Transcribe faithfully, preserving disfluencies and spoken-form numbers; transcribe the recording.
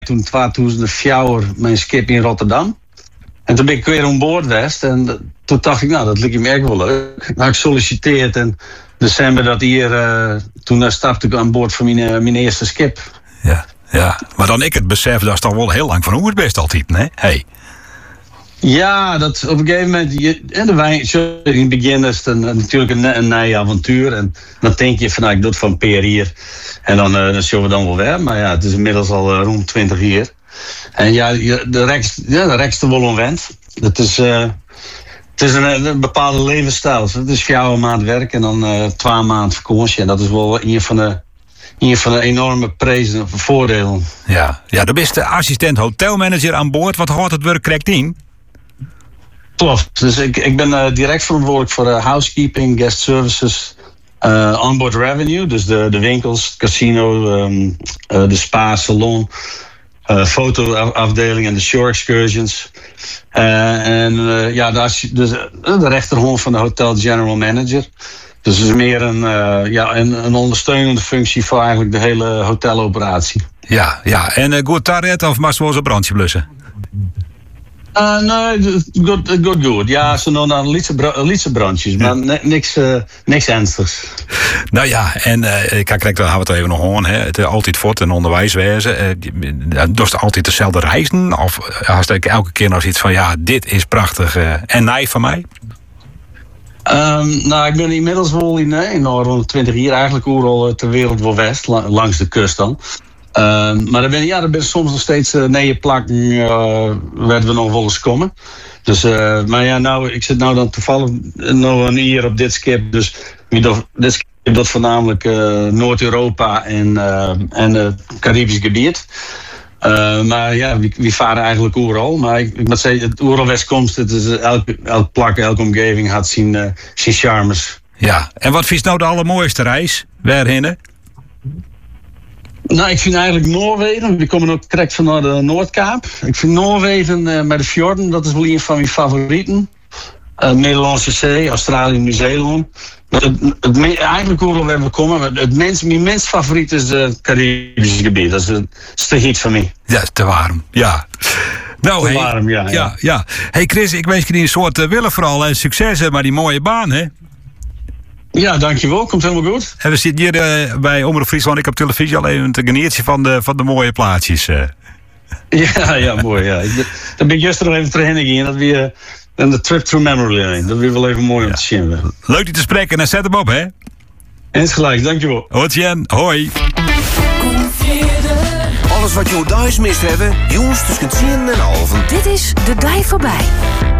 toen tweeduizend vier mijn skip in Rotterdam. En toen ben ik weer aan boord geweest. En toen dacht ik, nou, dat lijkt me echt wel leuk. Nou, ik solliciteerd en december dat hier, uh, toen uh, stapte ik aan boord van mijn, uh, mijn eerste skip. Ja, ja, maar dan ik het besef, dat is toch wel heel lang van hoe het best altijd, hè? Hey. Ja, dat op een gegeven moment, je, en de wijn, in het begin is het een, natuurlijk een, een nieuw avontuur. En dan denk je van, nou, ik doe het van een paar hier. En dan, uh, dan zullen we dan wel weer. Maar ja, het is inmiddels al uh, rond twintig jaar. En ja, de rekst, ja, de rekst er wel onwend. Het is, uh, het is een, een bepaalde levensstijl. Het is vier jaar maand werk en dan uh, twee maanden vakantie. En dat is wel een van de, een van de enorme prijzen, voordelen. Ja, ja, de beste assistent hotelmanager aan boord. Wat houdt het werk correct in? Klopt. Dus ik, ik ben uh, direct verantwoordelijk voor uh, housekeeping, guest services, uh, onboard revenue. Dus de, de winkels, het casino, um, uh, de spa, salon, uh, fotoafdeling en de shore excursions. Uh, en uh, ja, de, dus, de rechterhand van de hotel general manager. Dus het is meer een, uh, ja, een, een ondersteunende functie voor eigenlijk de hele hoteloperatie. Ja, ja. En uh, goed tarret of maar zoals een brandje blussen? Uh, nee, goed, goed, goed. Ja, ze doen dan lietse brandjes, maar ja. niks, uh, niks ernstigs. Nou ja, en uh, ik kijk, daar gaan we het even nog aan. Hè. Het is altijd voort en onderwijswezen. Uh, Doe je altijd dezelfde reizen? Of had je elke keer nog iets van, ja, dit is prachtig uh, en nee van mij? Um, nou, ik ben inmiddels wel in, nee, nou, rond twintig jaar eigenlijk overal ter wereld wel west, langs de kust dan. Uh, maar er ben, ja, er ben soms nog steeds uh, nieuwe plakken, uh, werden we nog wel eens komen. Dus, uh, maar ja, nou, ik zit nou dan toevallig nog een uur op dit skip. Dus dit skip dat voornamelijk uh, Noord-Europa en, uh, en het Caribisch gebied. Uh, maar ja, we, we varen eigenlijk overal. Maar ik, ik moet zeggen, het overal westkomst, het is elke, elke plak, elke omgeving had zijn, uh, zijn charmes. Ja, en wat vind je nou de allermooiste reis? Waarheen? Nou, ik vind eigenlijk Noorwegen. We komen ook direct vanuit de Noordkaap. Ik vind Noorwegen uh, met de fjorden, dat is wel een van mijn favorieten. Uh, Nederlandse Zee, Australië, Nieuw-Zeeland. Het, het, het, eigenlijk overal waar we komen. Maar het mens, mijn minst favoriet is het Caribische gebied. Dat is, het is te heet van mij. Ja, te warm. Ja. Nou, te hey, warm, ja, ja, ja. ja. Hey Chris, ik wens je die een soort uh, willen vooral en succes, hè, maar die mooie baan, hè? Ja, dankjewel. Komt helemaal goed. En we zitten hier uh, bij Omroep Friesland. Ik op televisie al even te genieten van de, van de mooie plaatsjes. Uh. Ja, ja, mooi. Ja. Dan ben ik juist nog even trainen in. Dat we uh, de trip through memory lane. Dat weer wel even mooi om te zien. Leuk je te spreken en zet hem op, hè? Eens gelijk, dankjewel. Hoi, hoi. Alles wat je thuis mist hebben, jongens tussen tien en half. Dit is De Dij Voorbij.